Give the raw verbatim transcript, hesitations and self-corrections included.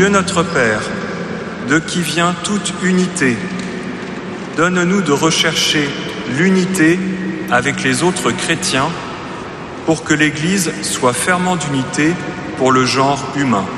Dieu notre Père, de qui vient toute unité, donne-nous de rechercher l'unité avec les autres chrétiens pour que l'Église soit ferment d'unité pour le genre humain.